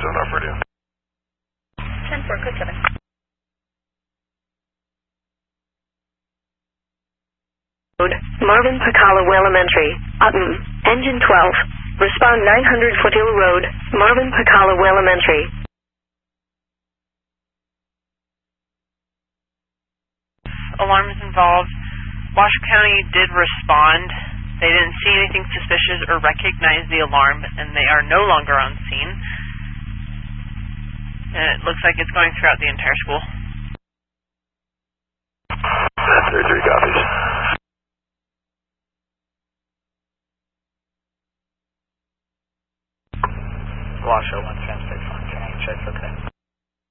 Don't offer it in. 10-4, code 7. Marvin Pacala Elementary, Utton, Engine 12. Respond 900 Foothill Road, Marvin Pacala Elementary. Alarms involved. Washoe County did respond. They didn't see anything suspicious or recognize the alarm, and they are no longer on scene. And it looks like it's going throughout the entire school.